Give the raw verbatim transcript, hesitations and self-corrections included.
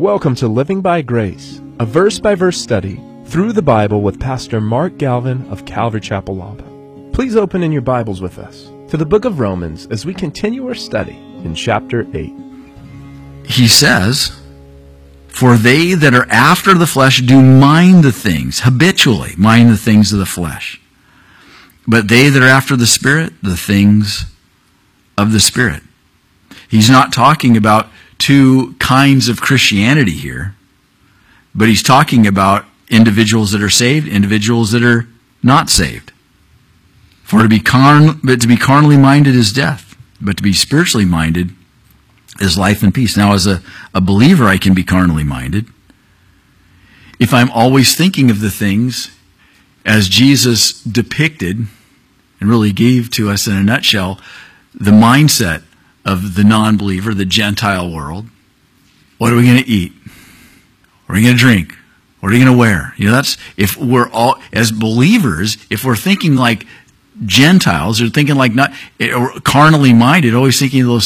Welcome to Living by Grace, a verse-by-verse study through the Bible with Pastor Mark Galvin of Calvary Chapel, Lompoc. Please open in your Bibles with us to the book of Romans as we continue our study in chapter eight. He says, "For they that are after the flesh do mind the things, habitually mind the things of the flesh. But they that are after the Spirit, the things of the Spirit." He's not talking about two kinds of Christianity here, but he's talking about individuals that are saved, individuals that are not saved. For to be carn, but to be carnally minded is death, but to be spiritually minded is life and peace. Now, as a, a believer, I can be carnally minded if I'm always thinking of the things as Jesus depicted and really gave to us in a nutshell the mindset of the non-believer, the Gentile world. What are we going to eat? What are we going to drink? What are we going to wear? You know, that's, if we're all, as believers, if we're thinking like Gentiles, or thinking like not, or carnally minded, always thinking of those